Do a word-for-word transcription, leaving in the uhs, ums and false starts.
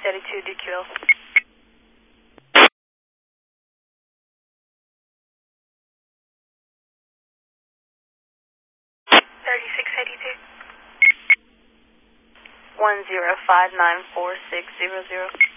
thirty-two D Q L. thirty-six eighty-two. one zero five nine four six zero zero.